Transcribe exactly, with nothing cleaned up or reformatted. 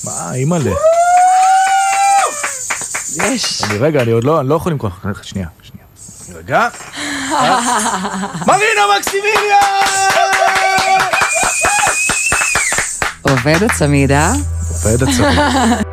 מה, אימא'לה. יש. אני רגע, אני עוד לא, אני לא יכול למכור. שנייה, שנייה. רגע. מרינה מקסימיליה! עובד הצמידה. עובד הצמידה.